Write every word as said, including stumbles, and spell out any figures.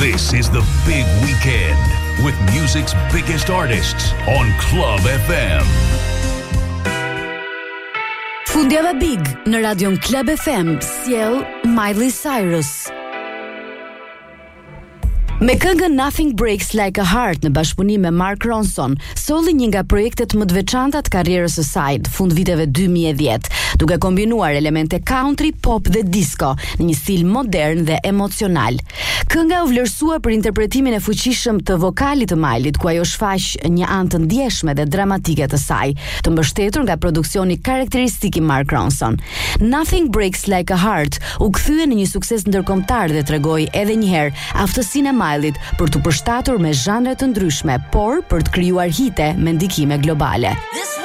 This is the big weekend with music's biggest artists on Club F M. Fundjava Big në radion Club F M sjell Miley Cyrus. Me këngën Nothing Breaks Like a Heart në bashkëpunim me Mark Ronson, solli një nga projektet më të veçanta të karrierës së saj në fund viteve dy mijë e dhjetë, duke kombinuar elemente country, pop dhe disco në një stil modern dhe emocional. Kënga u vlerësua për interpretimin e fuqishëm të vokalit të Mileyt, ku ajo shfaq një anë të ndjeshme dhe dramatike të saj, të mbështetur nga produksioni karakteristik i Mark Ronson. Nothing Breaks Like a Heart u kthye në një sukses ndërkombëtar dhe tregoi edhe një herë aftësinë e Mileyt për të përshtatur me zhanre të ndryshme, por për të krijuar hite me ndikime globale.